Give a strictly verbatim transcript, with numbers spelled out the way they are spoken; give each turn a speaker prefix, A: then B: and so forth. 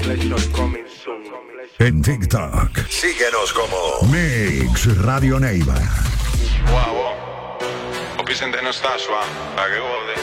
A: En TikTok,
B: síguenos como
A: Mix Radio Neiva.
C: Wow, wow. Opisen de nostalgia, a que gode.